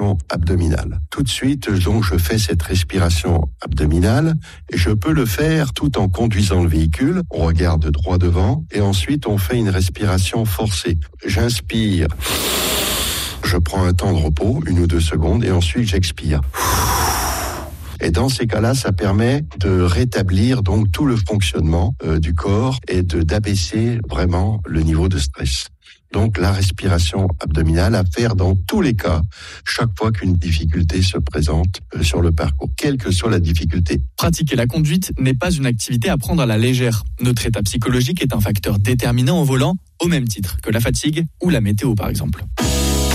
respiration abdominale. Tout de suite, donc, je fais cette respiration abdominale et je peux le faire tout en conduisant le véhicule. On regarde droit devant et ensuite on fait une respiration forcée. J'inspire, je prends un temps de repos, 1 ou 2 secondes, et ensuite j'expire. Et dans ces cas-là, ça permet de rétablir donc tout le fonctionnement du corps et d'abaisser vraiment le niveau de stress. Donc la respiration abdominale à faire dans tous les cas, chaque fois qu'une difficulté se présente sur le parcours, quelle que soit la difficulté. Pratiquer la conduite n'est pas une activité à prendre à la légère. Notre état psychologique est un facteur déterminant au volant, au même titre que la fatigue ou la météo par exemple.